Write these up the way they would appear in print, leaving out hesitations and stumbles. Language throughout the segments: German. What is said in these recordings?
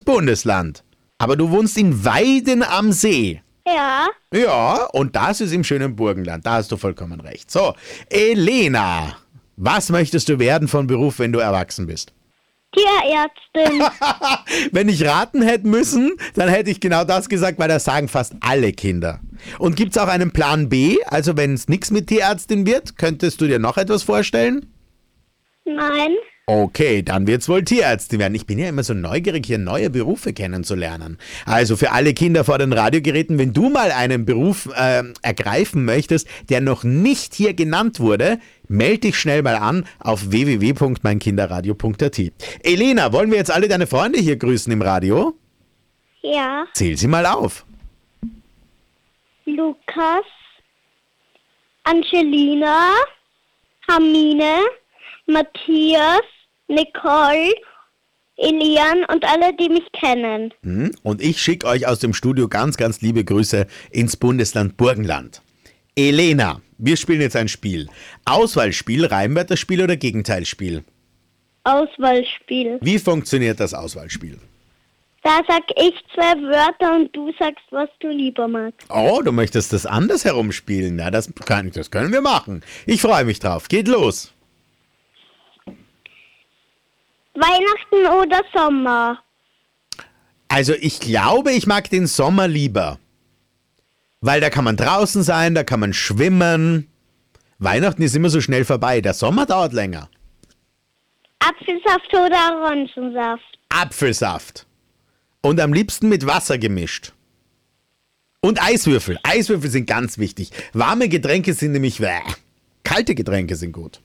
Bundesland. Aber du wohnst in Weiden am See. Ja. Ja, und das ist im schönen Burgenland. Da hast du vollkommen recht. So, Elena, was möchtest du werden von Beruf, wenn du erwachsen bist? Tierärztin. Wenn ich raten hätte müssen, dann hätte ich genau das gesagt, weil das sagen fast alle Kinder. Und gibt es auch einen Plan B? Also wenn es nichts mit Tierärztin wird, könntest du dir noch etwas vorstellen? Nein. Okay, dann wird's wohl Tierärztin werden. Ich bin ja immer so neugierig, hier neue Berufe kennenzulernen. Also für alle Kinder vor den Radiogeräten, wenn du mal einen Beruf ergreifen möchtest, der noch nicht hier genannt wurde, melde dich schnell mal an auf www.meinkinderradio.at. Elena, wollen wir jetzt alle deine Freunde hier grüßen im Radio? Ja. Zähl sie mal auf. Lukas, Angelina, Hermine, Matthias, Nicole, Elian und alle, die mich kennen. Und ich schicke euch aus dem Studio ganz, ganz liebe Grüße ins Bundesland Burgenland. Elena, wir spielen jetzt ein Spiel. Auswahlspiel, Reimwörterspiel oder Gegenteilspiel? Auswahlspiel. Wie funktioniert das Auswahlspiel? Da sag ich 2 Wörter und du sagst, was du lieber magst. Oh, du möchtest das anders herumspielen. Na, das können wir machen. Ich freue mich drauf. Geht los. Weihnachten oder Sommer? Also ich glaube, ich mag den Sommer lieber. Weil da kann man draußen sein, da kann man schwimmen. Weihnachten ist immer so schnell vorbei. Der Sommer dauert länger. Apfelsaft oder Orangensaft? Apfelsaft. Und am liebsten mit Wasser gemischt. Und Eiswürfel. Eiswürfel sind ganz wichtig. Warme Getränke sind nämlich kalte Getränke sind gut.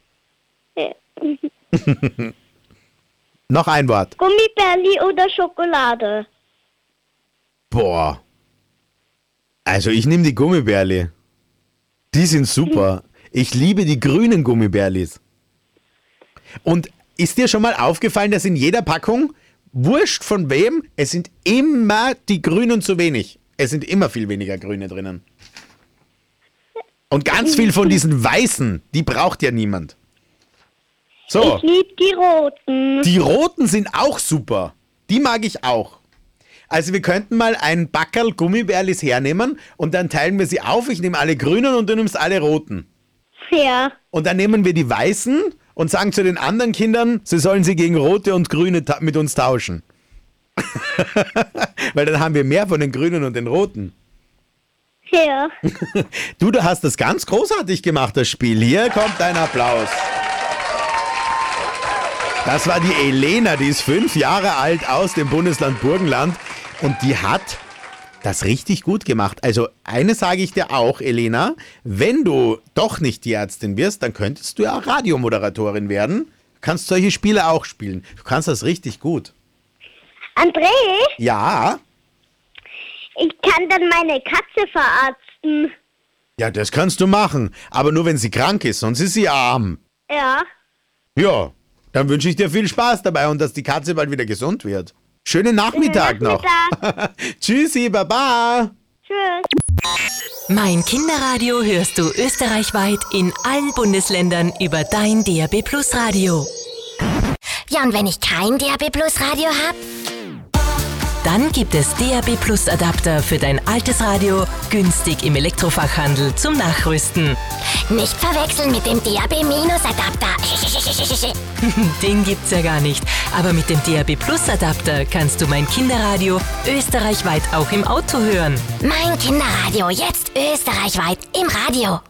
Noch ein Wort. Gummibärli oder Schokolade? Boah. Also ich nehme die Gummibärli. Die sind super. Ich liebe die grünen Gummibärlis. Und ist dir schon mal aufgefallen, dass in jeder Packung, wurscht von wem, es sind immer die Grünen zu wenig. Es sind immer viel weniger Grüne drinnen. Und ganz viel von diesen Weißen, die braucht ja niemand. So. Ich liebe die Roten. Die Roten sind auch super. Die mag ich auch. Also wir könnten mal ein Backerl Gummibärlis hernehmen und dann teilen wir sie auf. Ich nehme alle Grünen und du nimmst alle Roten. Ja. Und dann nehmen wir die Weißen und sagen zu den anderen Kindern, sie sollen sie gegen Rote und Grüne mit uns tauschen. Weil dann haben wir mehr von den Grünen und den Roten. Ja. Du hast das ganz großartig gemacht, das Spiel. Hier kommt dein Applaus. Das war die Elena, die ist 5 Jahre alt aus dem Bundesland Burgenland und die hat das richtig gut gemacht. Also eines sage ich dir auch, Elena, wenn du doch nicht die Ärztin wirst, dann könntest du ja Radiomoderatorin werden. Du kannst solche Spiele auch spielen. Du kannst das richtig gut. André? Ja? Ich kann dann meine Katze verarzten. Ja, das kannst du machen, aber nur wenn sie krank ist, sonst ist sie arm. Ja. Ja, dann wünsche ich dir viel Spaß dabei und dass die Katze bald wieder gesund wird. Schönen Nachmittag noch. Tschüssi, baba. Tschüss. Mein Kinderradio hörst du österreichweit in allen Bundesländern über dein DAB+ Radio. Ja, und wenn ich kein DAB+ Radio habe? Dann gibt es DAB+ Adapter für dein altes Radio günstig im Elektrofachhandel zum Nachrüsten. Nicht verwechseln mit dem DAB-Adapter. Den gibt's ja gar nicht. Aber mit dem DAB+ Adapter kannst du mein Kinderradio österreichweit auch im Auto hören. Mein Kinderradio, jetzt österreichweit im Radio.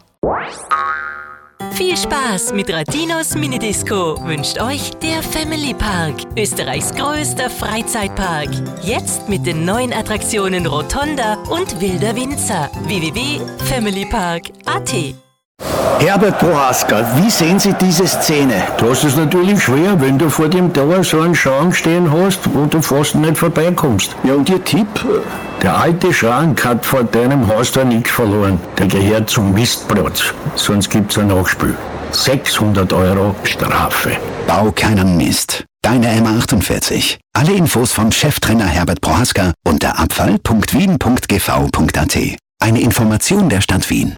Viel Spaß mit Radinos Minidisco wünscht euch der Family Park, Österreichs größter Freizeitpark. Jetzt mit den neuen Attraktionen Rotonda und Wilder Winzer. www.familypark.at. Herbert Prohaska, wie sehen Sie diese Szene? Du hast es natürlich schwer, wenn du vor dem Tor so einen Schrank stehen hast, wo du fast nicht vorbeikommst. Ja, und Ihr Tipp? Der alte Schrank hat vor deinem Haus da nichts verloren. Der gehört zum Mistplatz. Sonst gibt's ein Nachspiel. 600 € Strafe. Bau keinen Mist. Deine M48. Alle Infos vom Cheftrainer Herbert Prohaska unter abfall.wien.gv.at. Eine Information der Stadt Wien.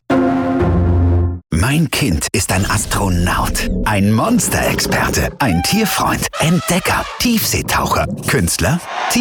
Mein Kind ist ein Astronaut, ein Monsterexperte, ein Tierfreund, Entdecker, Tiefseetaucher, Künstler,